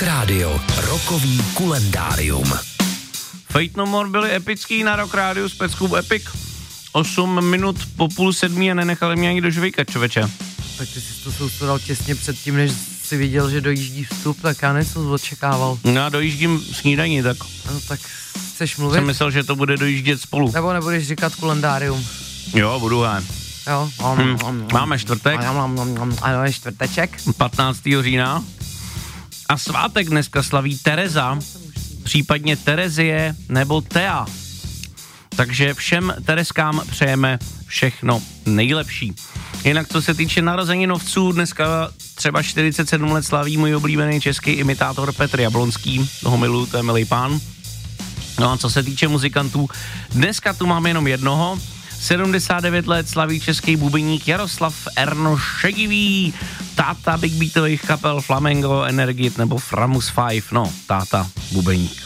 Rock Radio, rokový kulendárium. Fate No More byli epický na Rock Radio s Peckou Epic. 8 minut po 6:30 a nenechali mě ani do žvejka, čověče. Tak ty jsi to soustředil těsně předtím, než jsi viděl, že dojíždí vstup, tak já něco očekával. No a dojíždím snídaní, tak. No tak chceš mluvit? Jsem myslel, že to bude dojíždět spolu. Nebo nebudeš říkat kulendárium? Jo, budu já. Jo. Máme čtvrtek. Ano, je čtvrteček. 15. října. A svátek dneska slaví Tereza, případně Terezie nebo Tea. Takže všem Tereskám přejeme všechno nejlepší. Jinak co se týče narozeninovců, dneska třeba 47 let slaví můj oblíbený český imitátor Petr Jablonský, toho miluju, to je milý pán. No a co se týče muzikantů, dneska tu máme jenom jednoho, 79 let slaví český bubeník Jaroslav Erno Šedivý, táta big beatových kapel Flamengo, Energit nebo Framus 5, no táta bubeník.